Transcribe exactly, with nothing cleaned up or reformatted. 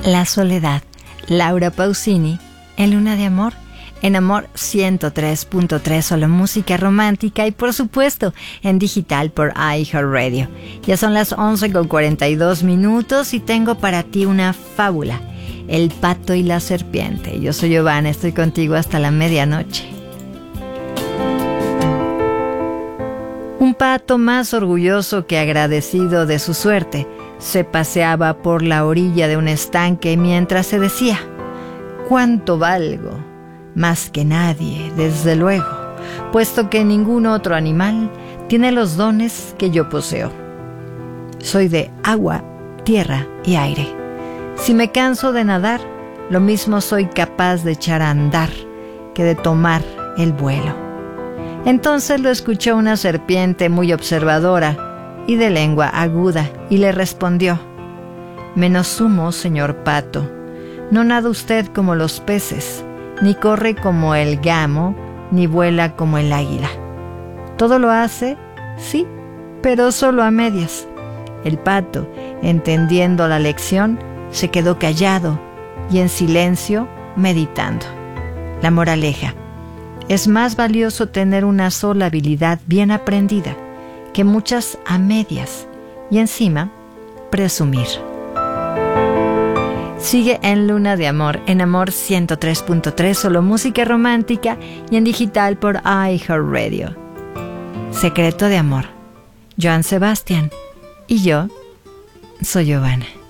La soledad, Laura Pausini, en Luna de Amor, en Amor ciento tres punto tres, solo música romántica y por supuesto en digital por iHeartRadio. Ya son las once con cuarenta y dos minutos y tengo para ti una fábula, El pato y la serpiente. Yo soy Giovanna, estoy contigo hasta la medianoche. Un pato más orgulloso que agradecido de su suerte se paseaba por la orilla de un estanque mientras se decía: ¿cuánto valgo? Más que nadie, desde luego, puesto que ningún otro animal tiene los dones que yo poseo. Soy de agua, tierra y aire. Si me canso de nadar, lo mismo soy capaz de echar a andar que de tomar el vuelo. Entonces lo escuchó una serpiente muy observadora y de lengua aguda, y le respondió: menos sumo, señor pato, no nada usted como los peces, ni corre como el gamo, ni vuela como el águila. Todo lo hace, sí, pero solo a medias. El pato, entendiendo la lección, se quedó callado y en silencio meditando. La moraleja: es más valioso tener una sola habilidad bien aprendida que muchas a medias y encima presumir. Sigue en Luna de Amor, en Amor ciento tres punto tres, solo música romántica y en digital por iHeartRadio. Secreto de Amor, Joan Sebastián, y yo soy Giovanna.